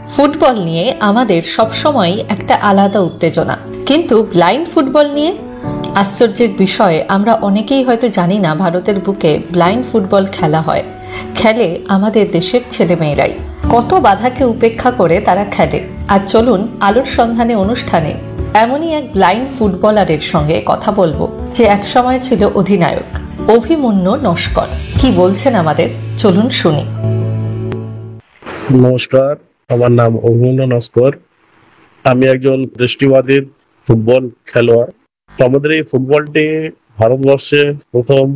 Football নিয়ে আমাদের সবসময় একটা আলাদা উত্তেজনা, কিন্তু ব্লাইন্ড ফুটবল নিয়ে আশ্চর্যের বিষয়, আমরা অনেকেই হয়তো জানি না ভারতের বুকে ব্লাইন্ড ফুটবল খেলা হয়। খেলে আমাদের দেশের ছেলেমেয়েরাই। কত বাধাকে উপেক্ষা করে তারা খেলে। আর চলুন আলোর সন্ধানে অনুষ্ঠানে এমনই এক ব্লাইন্ড ফুটবলারের সঙ্গে কথা বলবো, যে একসময় ছিল অধিনায়ক, অভিমন্যু নস্কর। কি বলছেন আমাদের, চলুন শুনি। নমস্কার, আমার নাম অভিমন্যু নস্কর। আমি একজন দৃষ্টিবাদী ফুটবল খেলোয়াড়। তো আমাদের এই ফুটবলটি ভারতবর্ষে প্রথম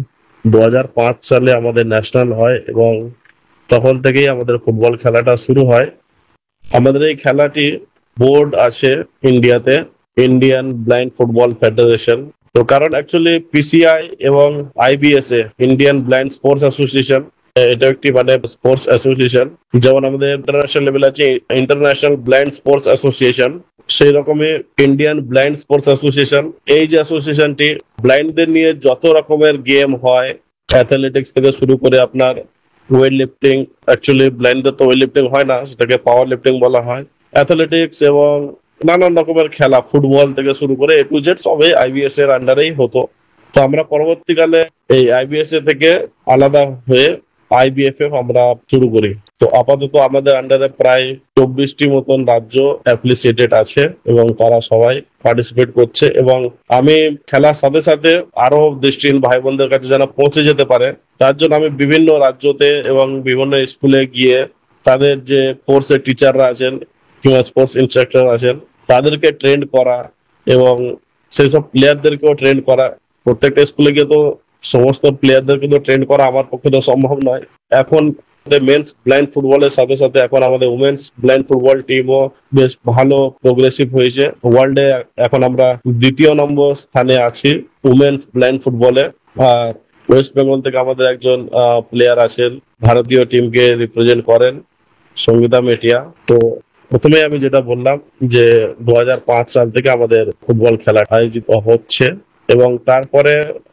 2005 সালে আমাদের ন্যাশনাল হয় এবং তখন থেকেই আমাদের ফুটবল খেলাটা শুরু হয়। আমাদের এই খেলাটি বোর্ড আছে ইন্ডিয়াতে, ইন্ডিয়ান ব্লাইন্ড ফুটবল ফেডারেশন। তো কারণ অ্যাকচুয়ালি পিসিআই এবং আইবিএসএ, ইন্ডিয়ান ব্লাইন্ড স্পোর্টস অ্যাসোসিয়েশন, এটা একটি স্পোর্টস অ্যাসোসিয়েশন। যেমন আমাদের ইন্টারন্যাশনাল লেভেল আছে ইন্টারন্যাশনাল ব্লাইন্ড স্পোর্টস অ্যাসোসিয়েশন, সেই রকমই ইন্ডিয়ান ব্লাইন্ড স্পোর্টস অ্যাসোসিয়েশন। এই যে অ্যাসোসিয়েশনটি ব্লাইন্ডদের নিয়ে যত রকমের গেম হয়, অ্যাথলেটিক্স থেকে শুরু করে আপনার ওয়েট লিফটিং, অ্যাকচুয়ালি ব্লাইন্ডদের তো ওয়েট লিফটিং হয় না, সেটাকে পাওয়ার লিফটিং বলা হয়, অ্যাথলেটিক্স এবং নানান রকমের খেলা, ফুটবল থেকে শুরু করে এ টু জেড সবই আইবিএস এর আন্ডারেই হতো। তো আমরা পরবর্তীকালে এই আইবিএসএ থেকে আলাদা হয়ে আইবিএফএফ আমরা শুরু করি। তো আপাতত আমাদের আন্ডারে প্রায় 24টি মতন রাজ্য অ্যাপ্লিসিয়েটেড আছে এবং তারা সবাই পার্টিসিপেট করছে। এবং আমি খেলার সাথে সাথে আরো দৃষ্টিহীন ভাই বোনদের কাছে যেন পৌঁছে যেতে পারে, তার জন্য আমি বিভিন্ন রাজ্যতে এবং বিভিন্ন স্কুলে গিয়ে তাদের যে কোর্সের টিচাররা আছেন কিংবা স্পোর্টস ইনস্ট্রাক্টর আছেন, তাদেরকে ট্রেন করা এবং সেই সব প্লেয়ারদেরকেও ট্রেন করা। প্রত্যেকটা স্কুলে গিয়ে তো সমস্ত প্লেয়ারদের কিন্তু ট্রেন করা আমার পক্ষে তো সম্ভব নয়। এখন মেন্স ব্লাইন্ড ফুটবলের সাথে সাথে এখন আমাদের উমেন্স ব্লাইন্ড ফুটবল টিমও বেশ ভালো প্রোগ্রেসিভ হয়েছে। ওয়ার্ল্ডে এখন আমরা 2য় নম্বর স্থানে আছি উমেন্স ব্লাইন্ড ফুটবলে। আর ওয়েস্ট বেঙ্গল থেকে আমাদের একজন প্লেয়ার আছেন, ভারতীয় টিমকে রিপ্রেজেন্ট করেন, সঙ্গীতা মেটিয়া। তো প্রথমে আমি যেটা বললাম যে 2005 সাল থেকে আমাদের ফুটবল খেলা আয়োজিত হচ্ছে এবং তারপরে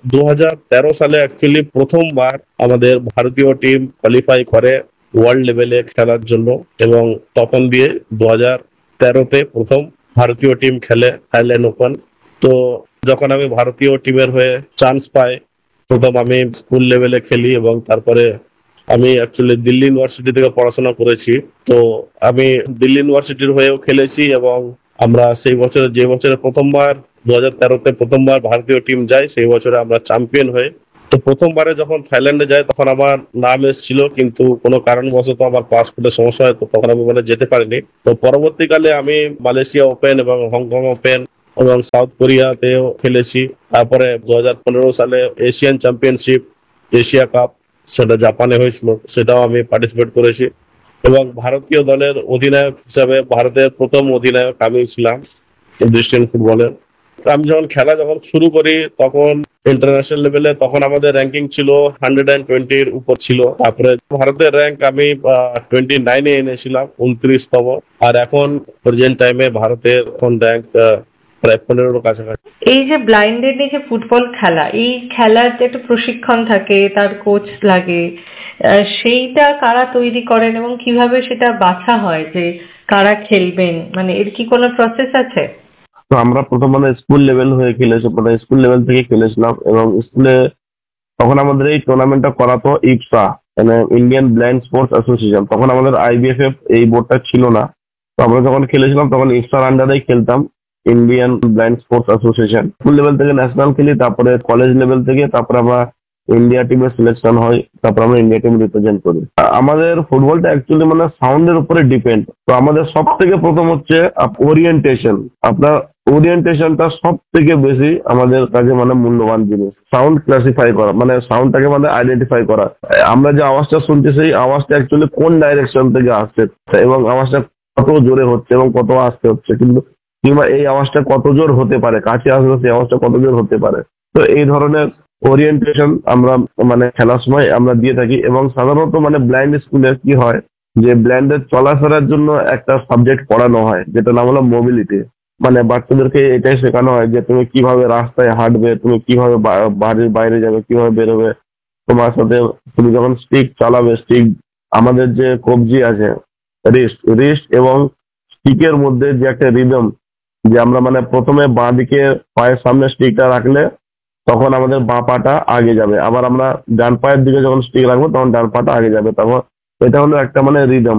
2013 সালে অ্যাকচুয়ালি প্রথমবার আমাদের ভারতীয় টিম কোয়ালিফাই করে ওয়ার্ল্ড লেভেলে খেলার জন্য। এবং তখন দিয়ে 2013-তে প্রথম ভারতীয় টিম খেলে থাইল্যান্ড ওপেন। তো যখন আমি ভারতীয় টিমের হয়ে চান্স পাই, প্রথম আমি স্কুল লেভেলে খেলি এবং তারপরে আমি অ্যাকচুয়ালি দিল্লি ইউনিভার্সিটি থেকে পড়াশোনা করেছি। তো আমি দিল্লি ইউনিভার্সিটির হয়েও খেলেছি এবং আমরা সেই বছরে, যে বছরে প্রথমবার 2013-তে প্রথমবার ভারতীয় টিম যায়, সেই বছরে আমরা চ্যাম্পিয়ন হই। তো প্রথমবারে যখন থাইল্যান্ডে যাই তখন আমার নাম এসেছিল, কিন্তু কোনো কারণবশত আমার পাসপোর্টের সমস্যা হয়, তো তখন আমি যেতে পারিনি। তো পরবর্তীকালে আমি মালয়েশিয়া ওপেন এবং হংকং ওপেন এবং সাউথ কোরিয়াতেও খেলেছি। তারপরে 2015 সালে এশিয়ান চ্যাম্পিয়নশিপ, এশিয়া কাপ, সেটা জাপানে হয়েছিল, সেটাও আমি পার্টিসিপেট করেছি। এবং ভারতীয় দলের অধিনায়ক হিসাবে ভারতের প্রথম অধিনায়ক আমি ছিলাম দৃষ্টিহীন ফুটবলের। আমি যখন শুরু করি তখন ইন্টারন্যাশনাল লেভেলে তখন আমাদের র্যাঙ্কিং ছিল 120-র উপর ছিল। তারপরে ভারতের র্যাঙ্ক আমি 29-এ এনেছিলাম, 29তম। আর এখন প্রেজেন্ট টাইমে ভারতের এখন র্যাঙ্ক প্রায় 15-র কাছাকাছি। এই যে ব্লাইন্ডেড যে ফুটবল খেলা, এই খেলার যে একটা প্রশিক্ষণ থাকে, তার কোচ লাগে, সেইটা কারা তৈরি করেন এবং কিভাবে সেটা বাছা হয় যে কারা খেলবেন, মানে এর কি কোনো প্রসেস আছে? তো আমরা প্রথম স্কুল লেভেল হয়ে খেলেছি, স্কুল লেভেল থেকে খেলেছিলাম এবং স্কুলে তখন আমাদের এই টুর্নামেন্টটা করাতো ইপসা, মানে ইন্ডিয়ান ব্লাইন্ড স্পোর্টস অ্যাসোসিয়েশন। তখন আমাদের আইবিএফএফ এই বোর্ডটা ছিল না। তো আমরা যখন খেলেছিলাম তখন ইপসার আন্ডারেই খেলতাম, Indian blind sports association. School level থেকে ন্যাশনাল খেলি, তারপরে কলেজ লেভেল থেকে তারপরে আমরা ইন্ডিয়া টিমের সিলেকশন হয়, তারপর আমরা ইন্ডিয়া টিম রিপ্রেজেন্ট করি। আমাদের ফুটবলটা অ্যাকচুয়ালি সাউন্ডের উপরে ডিপেন্ড। তো আমাদের সব থেকে প্রথম হচ্ছে ওরিয়েন্টেশন। আপনার ওরিয়েন্টেশনটা সব থেকে বেশি আমাদের কাছে মূল্যবান জিনিস। সাউন্ড ক্লাসিফাই করা, সাউন্ডটাকে আইডেন্টিফাই করা, আমরা যে আওয়াজটা শুনছি সেই আওয়াজটা অ্যাকচুয়ালি কোন ডাইরেকশন থেকে আসছে এবং আওয়াজটা কত জোরে হচ্ছে এবং কত আসতে হচ্ছে, কিংবা এই আওয়াজটা কত জোর হতে পারে, কাছে আসলে সেই আওয়াজটা কত জোর হতে পারে। তো এই ধরনের ওরিয়েন্টেশন আমরা খেলার সময় আমরা দিয়ে থাকি। এবং সাধারণত ব্লাইন্ড স্কুলে কি হয় যে ব্লাইন্ডের চলাফেরার জন্য একটা সাবজেক্ট পড়ানো হয়, যেটা নাম হলো মোবিলিটি। বাচ্চাদেরকে এটাই শেখানো হয় যে তুমি কিভাবে রাস্তায় হাঁটবে, তুমি কিভাবে বাড়ির বাইরে যাবে, কিভাবে বেরোবে, তোমার সাথে তুমি যখন স্টিক চালাবে, স্টিক আমাদের যে কবজি আছে রিস্ট এবং স্টিকের মধ্যে যে একটা রিদম, যে আমরা মানে প্রথমে বাঁ দিকে পায়ের সামনে স্টিকটা রাখলে তখন আমাদের বাঁ পাটা আগে যাবে, আবার আমরা ডান পায়ের দিকে যখন স্টিক রাখবো তখন ডান পাটা আগে যাবে। তখন এটা হলো একটা মানে রিদম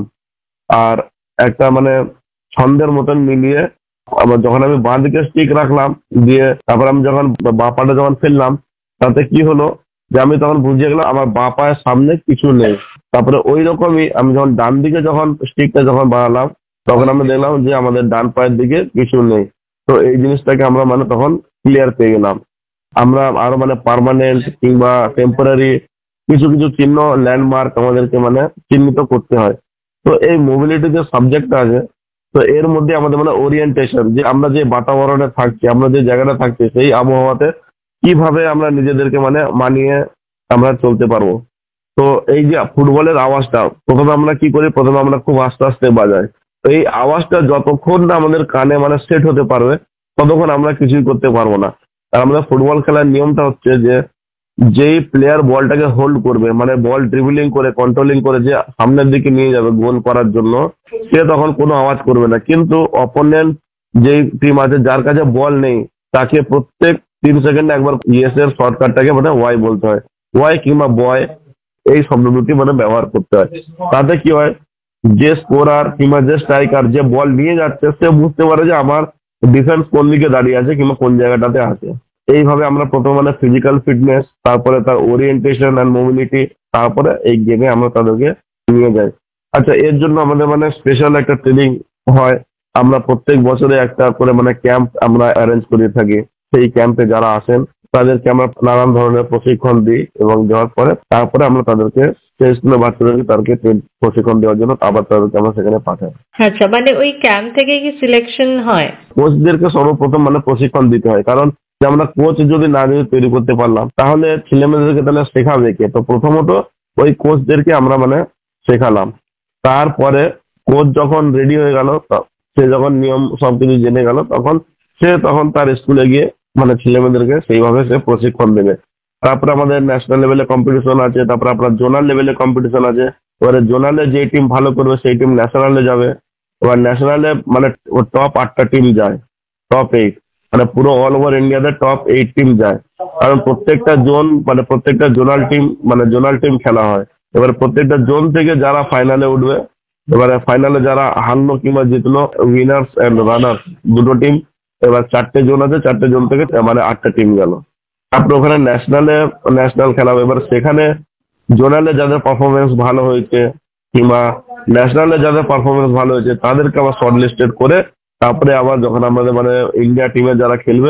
আর একটা মানে ছন্দের মতন মিলিয়ে। আবার যখন আমি বাঁ দিকে স্টিক রাখলাম দিয়ে তারপর আমি যখন বাঁ পাটা যখন ফেললাম, তাতে কি হলো যে আমি তখন বুঝিয়ে গেলাম আমার বাঁ পায়ের সামনে কিছু নেই। তারপরে ওই রকমই আমি যখন ডান দিকে যখন স্টিকটা যখন বাড়ালাম তখন আমরা দেখলাম যে আমাদের ডান পায়ের দিকে কিছু নেই। তো এই জিনিসটাকে আমরা মানে তখন ক্লিয়ার পেয়ে গেলাম। আমরা আরো মানে পার্মানেন্ট কিংবা টেম্পোরারি কিছু কিছু চিহ্ন ল্যান্ডমার্ক আমাদেরকে মানে চিহ্নিত করতে হয়। তো এই মোবিলিটি যে সাবজেক্টটা আছে, তো এর মধ্যে আমাদের মানে ওরিয়েন্টেশন, যে আমরা যে বাতাবরণে থাকছি, আমরা যে জায়গাটা থাকছি সেই আবহাওয়াতে কিভাবে আমরা নিজেদেরকে মানে মানিয়ে আমরা চলতে পারবো। তো এই যে ফুটবলের আওয়াজটা প্রথমে আমরা কি করি, প্রথমে আমরা খুব আস্তে আস্তে বাজাই। তো এই আওয়াজটা যতক্ষণ না আমাদের কানে মানে সেট হতে পারবে ততক্ষণ আমরা কিছুই করতে পারবো না। আর আমাদের ফুটবল খেলার নিয়মটা হচ্ছে যে যেই প্লেয়ার বলটাকে হোল্ড করবে, মানে বল ড্রিবলিং করে কন্ট্রোলিং করে যে সামনের দিকে নিয়ে যাবে গোল করার জন্য, সে তখন কোনো আওয়াজ করবে না। কিন্তু অপোনেন্ট যেই টিম আছে যার কাছে বল নেই তাকে প্রত্যেক 3 সেকেন্ডে একবার ইয়েস এর শর্টকাটটাকে মানে ওয়াই বলতে হয়, ওয়াই কিংবা বয় এই শব্দ দুটি মানে ব্যবহার করতে হয়। তাতে কি হয়, যে স্কোরার কিংবা যে স্ট্রাইকার যে বল নিয়ে যাচ্ছে সে বুঝতে পারে যে আমার ডিফেন্স কোন দিকে দাঁড়িয়ে আছে কিংবা কোন জায়গাটাতে আছে। এইভাবে আমরা প্রথমে মানে ফিজিক্যাল ফিটনেস, তারপরে তার ওরিয়েন্টেশন অ্যান্ড মোবিলিটি, তারপরে এই গেমে আমরা তাদেরকে নিয়ে যাই। আচ্ছা, এর জন্য আমাদের মানে স্পেশাল একটা ট্রেনিং হয়। আমরা প্রত্যেক বছরে একটা করে মানে ক্যাম্প আমরা অ্যারেঞ্জ করে থাকি। সেই ক্যাম্পে যারা আসেন তাদেরকে আমরা নানান ধরনের প্রশিক্ষণ দিই এবং দেওয়ার পরে তারপরে আমরা তাদেরকে সেই স্কুলের বাচ্চাদেরকে তাদেরকে প্রশিক্ষণ দেওয়ার জন্য আবার তাদেরকে আমরা সেখানে পাঠাই। আচ্ছা, মানে ওই ক্যাম্প থেকে কি সিলেকশন হয়? কোচদেরকে সর্বপ্রথম মানে প্রশিক্ষণ দিতে হয়, কারণ যে আমরা কোচ যদি না যদি তৈরি করতে পারলাম তাহলে ছেলেমেয়েদেরকে তাহলে শেখাবে কে? তো প্রথমত ওই কোচদেরকে আমরা মানে শেখালাম। তারপরে কোচ যখন রেডি হয়ে গেল, সে যখন নিয়ম সবকিছু জেনে গেল, তখন তার স্কুলে গিয়ে মানে ছেলেমেয়েদেরকে সেইভাবে সে প্রশিক্ষণ দেবে। তারপরে আমাদের ন্যাশনাল লেভেলে কম্পিটিশন আছে, তারপরে আপনার জোনাল লেভেলে কম্পিটিশন আছে। এবারে জোনালে যে টিম ভালো করবে সেই টিম ন্যাশনালে যাবে। এবার ন্যাশনালে মানে টপ 8টা টিম যায়, টপ 8, মানে পুরো অল ওভার ইন্ডিয়াতে টপ 8 টিম যায়। কারণ প্রত্যেকটা জোন মানে প্রত্যেকটা জোনাল টিম খেলা হয়। এবার প্রত্যেকটা জোন থেকে যারা ফাইনালে উঠবে, এবারে ফাইনালে যারা হারলো কিংবা জিতলো, উইনার্স এন্ড রানার্স দুটো টিম, এবার 4টে জোন আছে, 4টে জোন থেকে মানে 8টা টিম গেল। তারপরে ওখানে ন্যাশনাল খেলা হবে। এবার সেখানে জোনালে যাদের পারফরমেন্স ভালো হয়েছে কিংবা ন্যাশনালে যাদের পারফরমেন্স ভালো হয়েছে তাদেরকে আবার শর্ট লিস্টেড করে তারপরে আবার যখন আমাদের মানে ইন্ডিয়া টিমে যারা খেলবে